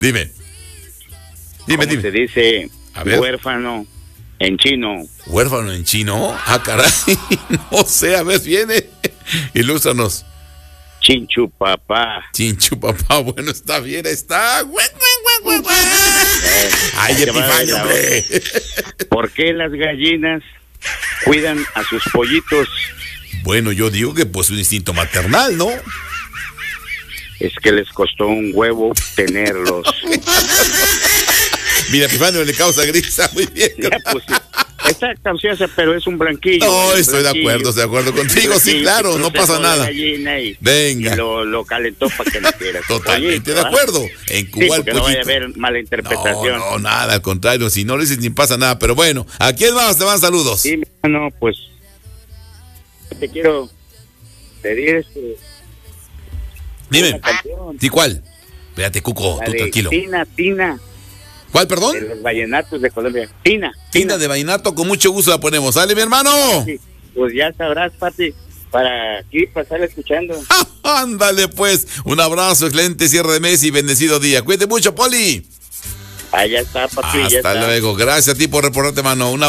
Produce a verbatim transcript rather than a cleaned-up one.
Dime. Dime, ¿Cómo dime. se dice A ver. huérfano en chino? ¿Huérfano en chino? Ah, caray. No sé, a ver, viene. Ilústranos. Chinchu papá. Chinchu, papá. Bueno, está bien, está. Ay, Ahí te va Epifanio, la hombre. ¿Por qué las gallinas cuidan a sus pollitos? Bueno, yo digo que pues un instinto maternal, ¿no? Es que les costó un huevo tenerlos. Mira, Epifanio le causa grisa, muy bien. Ya, pues, esta canción, pero es un blanquillo. No, un estoy de blanquillo. acuerdo, estoy de acuerdo contigo, sí, Sí, claro, no procesó pasa la nada. gallina Y, Venga. y lo, lo calentó para que naciera. Totalmente de acuerdo. En Sí, Cuba el porque no vaya a pollito. haber mala interpretación. No, no, nada, al contrario, si no lo dices ni pasa nada, pero bueno, ¿a quién más te van saludos? Sí, mi hermano, pues te quiero pedir este, Dime, una canción. ¿sí cuál? Espérate, Cuco, La tú de tranquilo. Tina, Tina, ¿Cuál, perdón? de los vallenatos de Colombia. Tina, Tina de Vallenato, con mucho gusto la ponemos. ¿Sale, mi hermano? Sí, pues ya sabrás, Pati, para aquí pasar escuchando. Ándale, pues. Un abrazo, excelente cierre de mes y bendecido día. Cuídate mucho, Poli. Allá está, papi, ya Hasta está. luego. Gracias a ti por reportarte, mano. Una